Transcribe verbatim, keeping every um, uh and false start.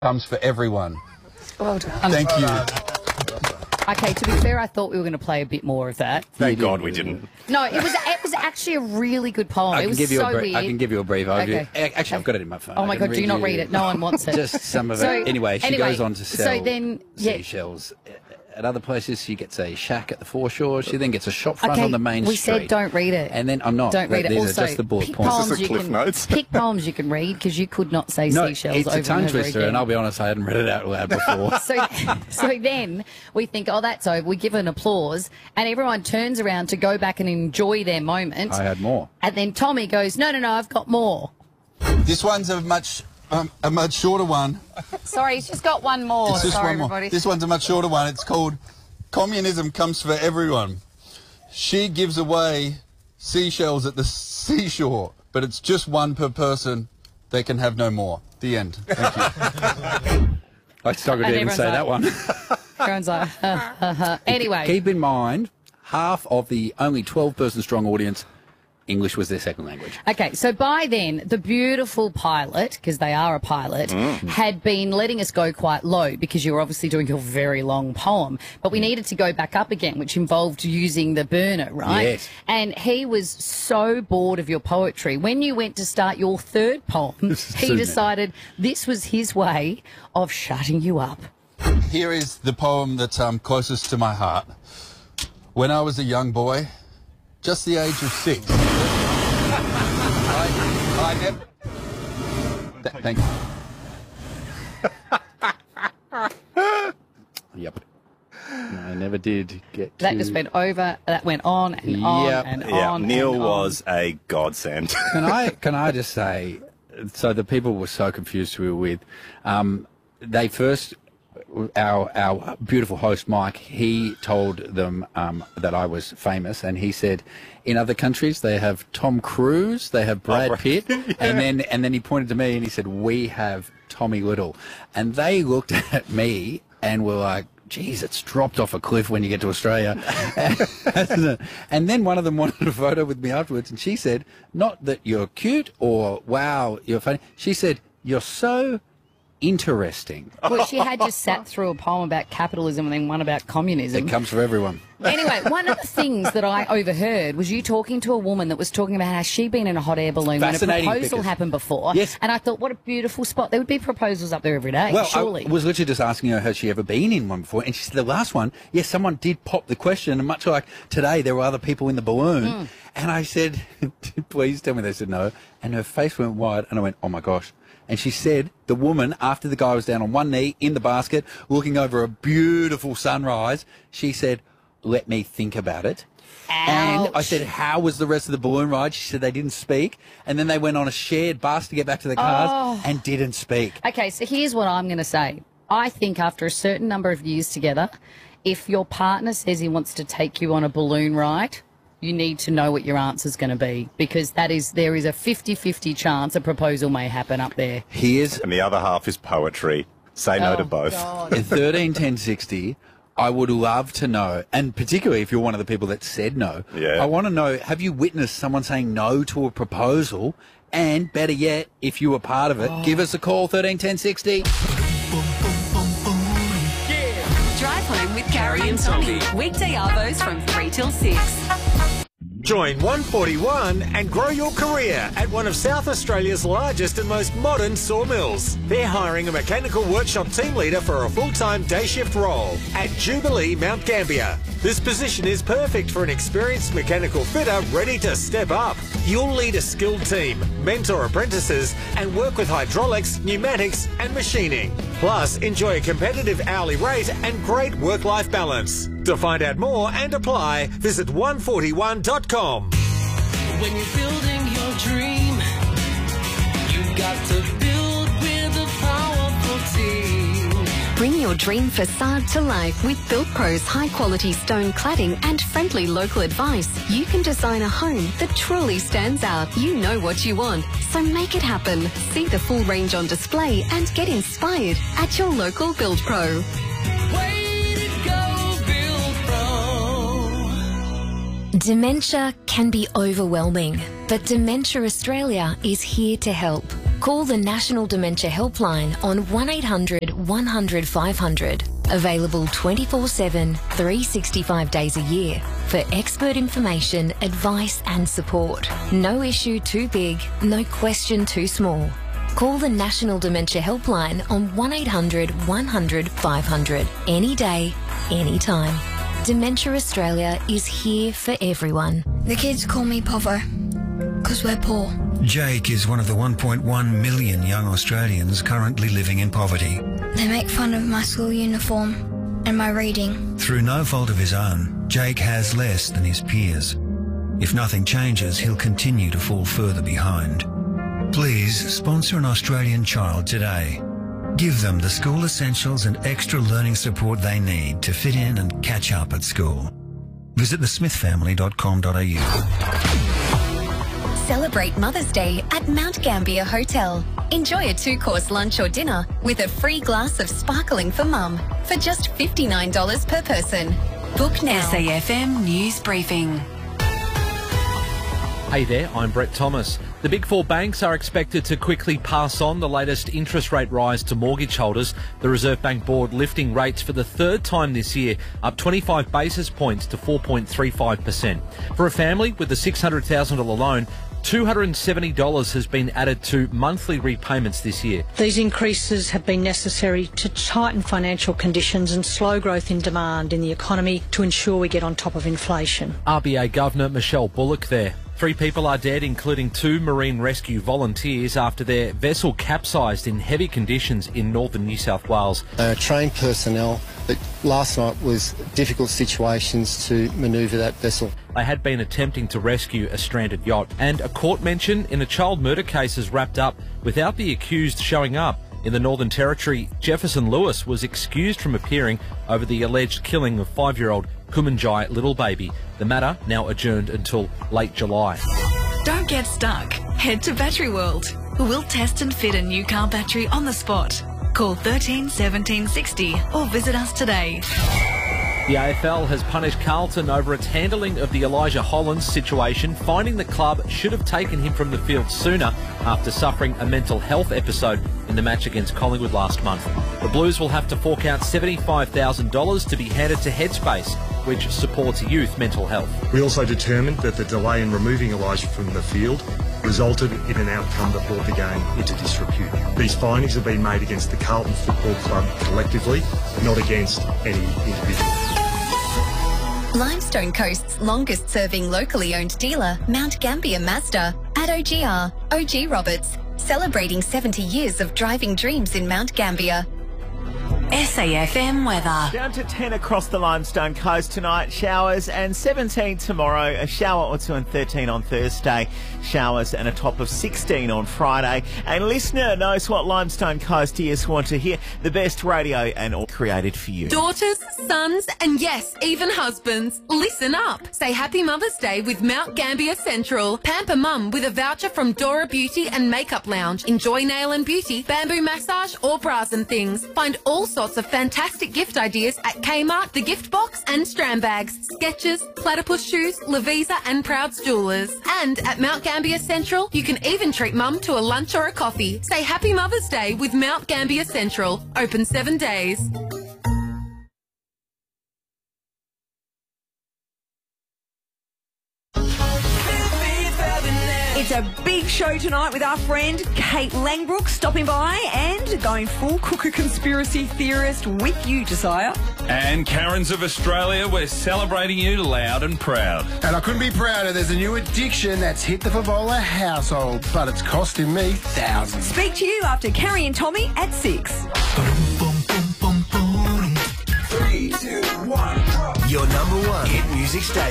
comes for everyone. Well done. Thank you. Okay, to be fair, I thought we were going to play a bit more of that. Thank God we didn't. No, it was it was actually a really good poem. I it can was give you so a brief, weird. I can give you a brief overview. Okay. Actually, I've got it in my phone. Oh I my can God, do read not you read it. No one wants it. Just some of So, it. Anyway, she anyway, goes on to sell so then, yeah. seashells. At other places, she gets a shack at the foreshore. She then gets a shop front Okay, on the main we street. said don't read it. And then I'm not. Don't read it. These Also, are just the bullet pick points. poems This is you Cliff can, Notes. pick poems you can read because you could not say No, seashells it's over a tongue and over twister, again. and I'll be honest, I hadn't read it out loud before. So, so then we think, oh, that's over. We give an applause, and everyone turns around to go back and enjoy their moment. I had more. And then Tommy goes, no, no, no, I've got more. This one's a much um, a much shorter one. Sorry, he's just got one more. It's just Sorry, one more. everybody. This one's a much shorter one. It's called Communism Comes for Everyone. She gives away seashells at the seashore, but it's just one per person. They can have no more. The end. Thank you. I struggled And to even everyone's say like- that one. Everyone's like, uh, uh, uh. Anyway. Keep in mind, half of the only twelve person strong audience, English was their second language. Okay, so by then, the beautiful pilot, because they are a pilot, Mm. had been letting us go quite low because you were obviously doing your very long poem. But we Mm. needed to go back up again, which involved using the burner, right? Yes. And he was so bored of your poetry. When you went to start your third poem, he Soon. decided this was his way of shutting you up. Here is the poem that's um, closest to my heart. When I was a young boy, just the age of six, I, I never... Th thank you. Yep. I never did get That to... just went over, that went on and on Yep. and Yeah, on. Neil and on. was a godsend. Can I can I just say, so the people were so confused who we were with. Um, they first, our our beautiful host Mike, he told them um, that I was famous, and he said, in other countries they have Tom Cruise, they have Brad right. Pitt, and then and then he pointed to me and he said, we have Tommy Little, and they looked at me and were like, geez, it's dropped off a cliff when you get to Australia. And then one of them wanted a photo with me afterwards, and she said, not that you're cute or, wow, you're funny. She said, you're so interesting. Well, she had just sat through a poem about capitalism and then one about communism. It comes for everyone. Anyway, one of the things that I overheard was you talking to a woman that was talking about how she'd been in a hot air balloon when a Fascinating, proposal because- happened before. Yes. And I thought, what a beautiful spot. There would be proposals up there every day, Well, surely. I was literally just asking her, has she ever been in one before? And she said, the last one, yes, someone did pop the question, and much like today, there were other people in the balloon. Mm. And I said, please tell me. They said no. And her face went wide, and I went, oh my gosh. And she said, the woman, after the guy was down on one knee in the basket, looking over a beautiful sunrise, she said, let me think about it. And I Ouch. said, how was the rest of the balloon ride? She said they didn't speak. And then they went on a shared bus to get back to the cars Oh. and didn't speak. Okay, so here's what I'm going to say. I think after a certain number of years together, if your partner says he wants to take you on a balloon ride, you need to know what your answer's going to be, because that is there is a fifty fifty chance a proposal may happen up there. Here's And the other half is poetry. Say no to Oh, both. God. at thirteen ten sixty, I would love to know, and particularly if you're one of the people that said no, Yeah. I want to know, have you witnessed someone saying no to a proposal? And better yet, if you were part of it, give us a call, thirteen ten sixty. Drive home with Carrie and Tommy. Weekday arvos from three till six. Join one forty-one and grow your career at one of South Australia's largest and most modern sawmills. They're hiring a mechanical workshop team leader for a full-time day shift role at Jubilee Mount Gambier. This position is perfect for an experienced mechanical fitter ready to step up. You'll lead a skilled team, mentor apprentices, and work with hydraulics, pneumatics, and machining. Plus, enjoy a competitive hourly rate and great work-life balance. To find out more and apply, visit one forty-one dot com. When you're building your dream, you've got to build with a powerful team. Bring your dream facade to life with BuildPro's high-quality stone cladding and friendly local advice. You can design a home that truly stands out. You know what you want, so make it happen. See the full range on display and get inspired at your local BuildPro. Way to go, BuildPro. Dementia can be overwhelming, but Dementia Australia is here to help. Call the National Dementia Helpline on one eight hundred one hundred five hundred. Available twenty-four seven, three hundred sixty-five days a year for expert information, advice and support. No issue too big, no question too small. Call the National Dementia Helpline on one eight hundred one hundred five hundred. Any day, any time. Dementia Australia is here for everyone. The kids call me Povo, because we're poor. Jake is one of the one point one million young Australians currently living in poverty. They make fun of my school uniform and my reading. Through no fault of his own, Jake has less than his peers. If nothing changes, he'll continue to fall further behind. Please sponsor an Australian child today. Give them the school essentials and extra learning support they need to fit in and catch up at school. Visit the smith family dot com dot a u. Celebrate Mother's Day at Mount Gambier Hotel. Enjoy a two-course lunch or dinner with a free glass of sparkling for mum for just fifty-nine dollars per person. Book now. S A F M News Briefing. Hey there, I'm Brett Thomas. The Big Four banks are expected to quickly pass on the latest interest rate rise to mortgage holders. The Reserve Bank Board lifting rates for the third time this year, up twenty-five basis points to four point three five percent. For a family with a six hundred thousand dollars loan, two hundred seventy dollars has been added to monthly repayments this year. These increases have been necessary to tighten financial conditions and slow growth in demand in the economy to ensure we get on top of inflation. R B A Governor Michelle Bullock there. Three people are dead, including two marine rescue volunteers, after their vessel capsized in heavy conditions in northern New South Wales. Uh, trained personnel, but last night was difficult situations to manoeuvre that vessel. They had been attempting to rescue a stranded yacht. And a court mention in a child murder case has wrapped up without the accused showing up. In the Northern Territory, Jefferson Lewis was excused from appearing over the alleged killing of five-year-old Kumanjai Little Baby. The matter now adjourned until late July. Don't get stuck. Head to Battery World. We'll test and fit a new car battery on the spot. Call thirteen seventeen sixty or visit us today. The A F L has punished Carlton over its handling of the Elijah Hollands situation, finding the club should have taken him from the field sooner after suffering a mental health episode in the match against Collingwood last month. The Blues will have to fork out seventy-five thousand dollars to be handed to Headspace, which supports youth mental health. We also determined that the delay in removing Elijah from the field resulted in an outcome that brought the game into disrepute. These findings have been made against the Carlton Football Club collectively, not against any individual. Limestone Coast's longest-serving locally owned dealer, Mount Gambier Mazda, at O G R, O G Roberts, celebrating seventy years of driving dreams in Mount Gambier. S A F M weather. Down to ten across the Limestone Coast tonight, showers, and seventeen tomorrow, a shower or two, and thirteen on Thursday, showers and a top of sixteen on Friday. And listener knows what Limestone Coast ears want to hear, the best radio and all created for you. Daughters, sons, and yes, even husbands, listen up. Say Happy Mother's Day with Mount Gambier Central. Pamper Mum with a voucher from Dora Beauty and Makeup Lounge. Enjoy nail and beauty, bamboo massage, or bras and things. Find all sorts of fantastic gift ideas at Kmart, The Gift Box, and Strandbags, Skechers, Platypus Shoes, Lavisa, and Prouds Jewellers. And at Mount Gambier Central, you can even treat mum to a lunch or a coffee. Say Happy Mother's Day with Mount Gambier Central. Open seven days. It's a big show tonight with our friend Kate Langbrook stopping by and going full cooker conspiracy theorist with you, Josiah. And Karens of Australia, we're celebrating you loud and proud. And I couldn't be prouder. There's a new addiction that's hit the Favola household, but it's costing me thousands. Speak to you after Carrie and Tommy at six. Three, two, one, drop. Your number one hit music station.